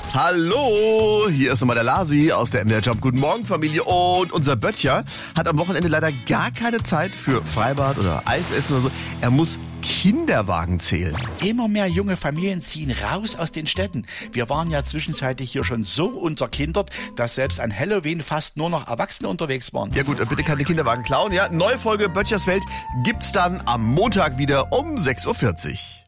Hallo, hier ist nochmal der Lasi aus der MDR Job. Guten Morgen, Familie. Und unser Böttcher hat am Wochenende leider gar keine Zeit für Freibad oder Eisessen oder so. Er muss Kinderwagen zählen. Immer mehr junge Familien ziehen raus aus den Städten. Wir waren ja zwischenzeitlich hier schon so unterkindert, dass selbst an Halloween fast nur noch Erwachsene unterwegs waren. Ja gut, bitte keine Kinderwagen klauen. Ja, neue Folge Böttchers Welt gibt's dann am Montag wieder um 6:40 Uhr.